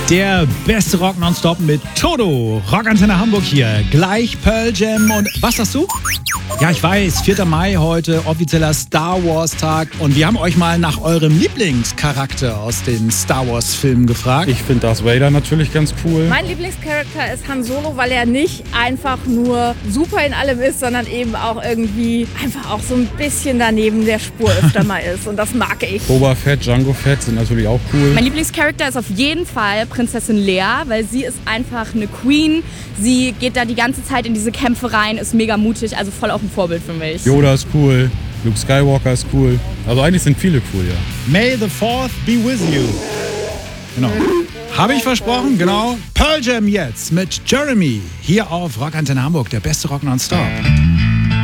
Der beste Rock nonstop mit Toto. Rockantenne Hamburg hier. Gleich Pearl Jam und was sagst du? Ja, ich weiß, 4. Mai heute, offizieller Star Wars Tag. Und wir haben euch mal nach eurem Lieblingscharakter aus den Star Wars Filmen gefragt. Ich finde Darth Vader natürlich ganz cool. Mein Lieblingscharakter ist Han Solo, weil er nicht einfach nur super in allem ist, sondern eben auch irgendwie einfach auch so ein bisschen daneben der Spur öfter mal ist. Und das mag ich. Boba Fett, Jango Fett sind natürlich auch cool. Mein Lieblingscharakter ist auf jeden Fall Prinzessin Leia, weil sie ist einfach eine Queen. Sie geht da die ganze Zeit in diese Kämpfe rein, ist mega mutig, also voll auch ein Vorbild für mich. Yoda ist cool, Luke Skywalker ist cool. Also eigentlich sind viele cool, ja. May the 4th be with you. Genau. Habe ich versprochen, genau. Pearl Jam jetzt mit Jeremy. Hier auf Rockantenne Hamburg, der beste Rock nonstop.